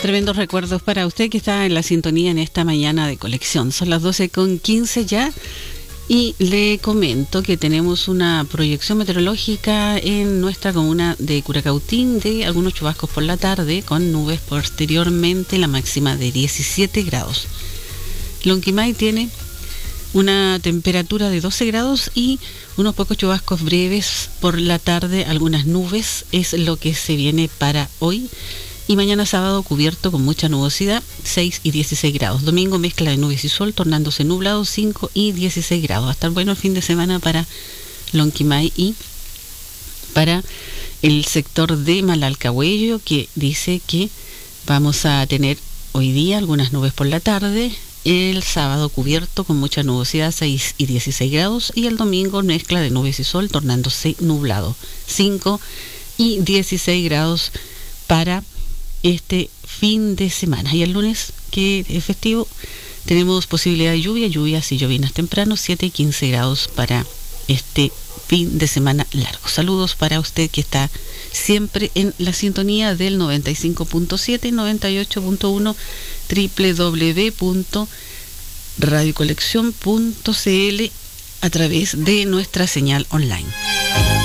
Tremendos recuerdos para usted que está en la sintonía en esta mañana de colección. Son las 12:15 ya y le comento que tenemos una proyección meteorológica en nuestra comuna de Curacautín de algunos chubascos por la tarde con nubes posteriormente, la máxima de 17 grados. Lonquimay tiene una temperatura de 12 grados y unos pocos chubascos breves por la tarde, algunas nubes, es lo que se viene para hoy. Y mañana sábado cubierto con mucha nubosidad, 6 y 16 grados. Domingo mezcla de nubes y sol, tornándose nublado, 5 y 16 grados. Hasta el bueno fin de semana para Lonquimay y para el sector de Malalcahuello, que dice que vamos a tener hoy día algunas nubes por la tarde, el sábado cubierto con mucha nubosidad, 6 y 16 grados, y el domingo mezcla de nubes y sol, tornándose nublado, 5 y 16 grados para este fin de semana. Y el lunes, que es festivo, tenemos posibilidad de lluvias y llovinas temprano, 7 y 15 grados para este fin de semana largo. Saludos para usted que está siempre en la sintonía del 95.7 y 98.1 www.radiocolección.cl a través de nuestra señal online.